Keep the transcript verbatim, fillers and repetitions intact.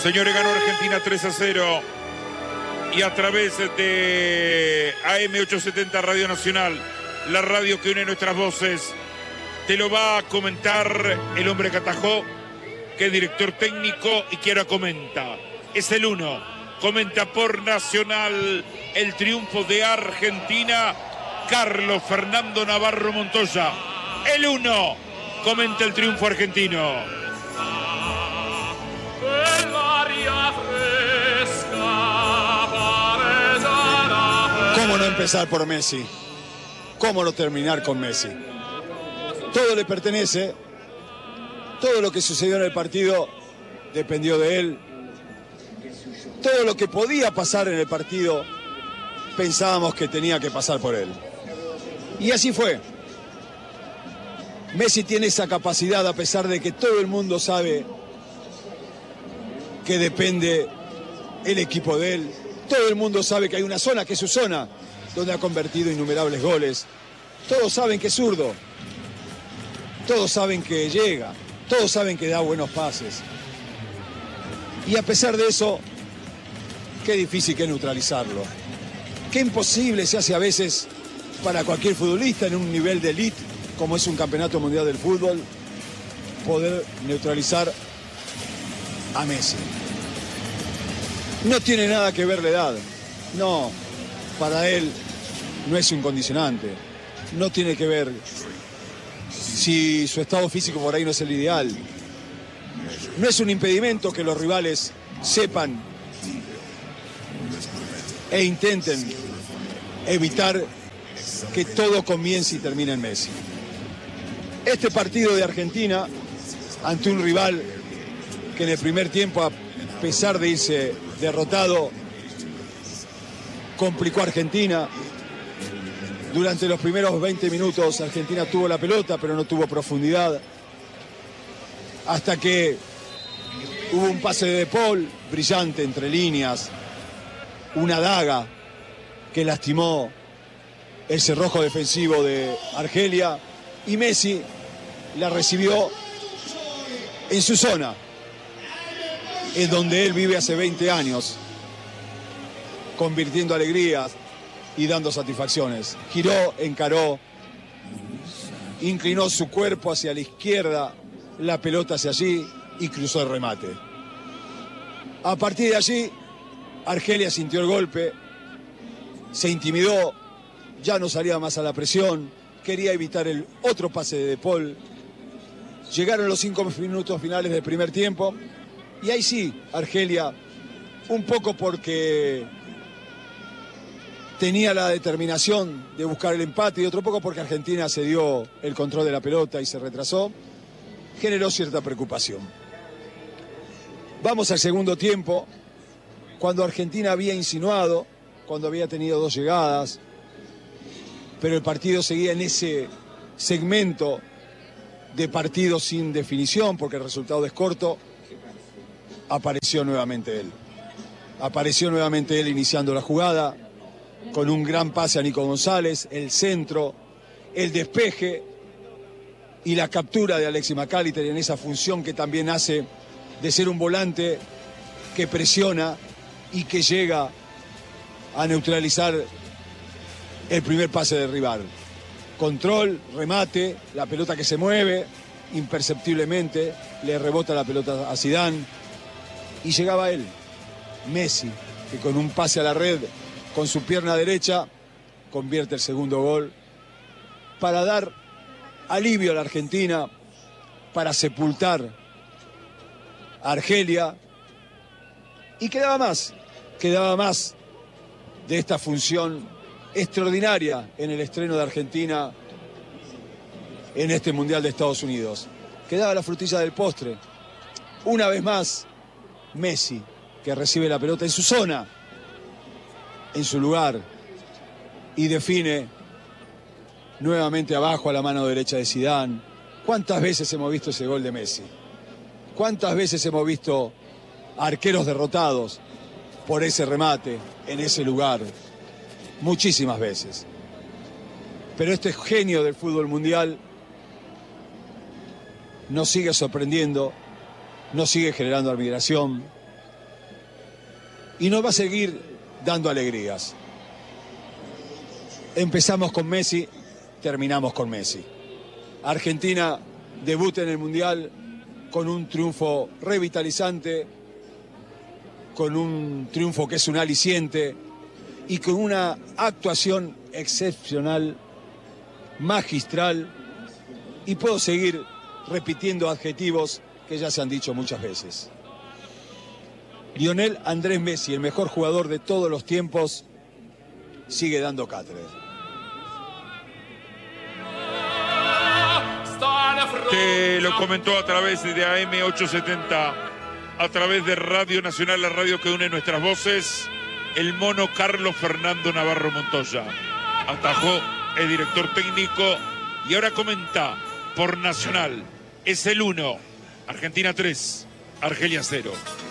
Señores, ganó Argentina tres a cero. Y a través de A M ochocientos setenta Radio Nacional, la radio que une nuestras voces, te lo va a comentar el hombre que atajó, que es director técnico y que ahora comenta. Es el uno. Comenta por Nacional el triunfo de Argentina, Carlos Fernando Navarro Montoya. El uno. Comenta el triunfo argentino. ¿Cómo no empezar por Messi? ¿Cómo no terminar con Messi? Todo le pertenece. Todo lo que sucedió en el partido dependió de él. Todo lo que podía pasar en el partido pensábamos que tenía que pasar por él. Y así fue. Messi tiene esa capacidad, a pesar de que todo el mundo sabe que depende el equipo de él. Todo el mundo sabe que hay una zona que es su zona, donde ha convertido innumerables goles. Todos saben que es zurdo. Todos saben que llega. Todos saben que da buenos pases. Y a pesar de eso, qué difícil que es neutralizarlo. Qué imposible se hace a veces para cualquier futbolista en un nivel de elite, como es un campeonato mundial del fútbol, poder neutralizar a Messi. No tiene nada que ver la edad. No, para él no es un condicionante. No tiene que ver si su estado físico por ahí no es el ideal. No es un impedimento que los rivales sepan e intenten evitar que todo comience y termine en Messi. Este partido de Argentina ante un rival que en el primer tiempo, a pesar de irse derrotado, complicó a Argentina. Durante los primeros veinte minutos Argentina tuvo la pelota, pero no tuvo profundidad. Hasta que hubo un pase de De Paul brillante entre líneas, una daga que lastimó el cerrojo defensivo de Argelia, y Messi la recibió en su zona, en donde él vive hace veinte años, convirtiendo alegrías y dando satisfacciones. Giró, encaró, inclinó su cuerpo hacia la izquierda, la pelota hacia allí y cruzó el remate. A partir de allí, Argelia sintió el golpe, se intimidó, ya no salía más a la presión, quería evitar el otro pase de De Paul. Llegaron los cinco minutos finales del primer tiempo y ahí sí, Argelia, un poco porque tenía la determinación de buscar el empate y otro poco porque Argentina se dio el control de la pelota y se retrasó, generó cierta preocupación. Vamos al segundo tiempo, cuando Argentina había insinuado, cuando había tenido dos llegadas, pero el partido seguía en ese segmento de partido sin definición, porque el resultado es corto. Apareció nuevamente él. Apareció nuevamente él iniciando la jugada, con un gran pase a Nico González, el centro, el despeje y la captura de Alexis McAllister en esa función que también hace de ser un volante que presiona y que llega a neutralizar el primer pase del rival. Control, remate, la pelota que se mueve imperceptiblemente, le rebota la pelota a Zidane y llegaba él, Messi, que con un pase a la red, con su pierna derecha, convierte el segundo gol para dar alivio a la Argentina, para sepultar a Argelia, y quedaba más, quedaba más de esta función extraordinaria en el estreno de Argentina en este Mundial de Estados Unidos. Quedaba la frutilla del postre. Una vez más, Messi, que recibe la pelota en su zona, en su lugar, y define nuevamente abajo a la mano derecha de Zidane. ¿Cuántas veces hemos visto ese gol de Messi? ¿Cuántas veces hemos visto arqueros derrotados por ese remate en ese lugar? Muchísimas veces. Pero este genio del fútbol mundial nos sigue sorprendiendo, nos sigue generando admiración, y nos va a seguir dando alegrías. Empezamos con Messi, terminamos con Messi. Argentina debuta en el Mundial con un triunfo revitalizante, con un triunfo que es un aliciente y con una actuación excepcional, magistral, y puedo seguir repitiendo adjetivos que ya se han dicho muchas veces. Lionel Andrés Messi, el mejor jugador de todos los tiempos, sigue dando cátedra. Te lo comentó a través de A M ochocientos setenta, a través de Radio Nacional, la radio que une nuestras voces, el mono Carlos Fernando Navarro Montoya. Atajó el director técnico y ahora comenta por Nacional. Es el uno, Argentina tres, Argelia cero.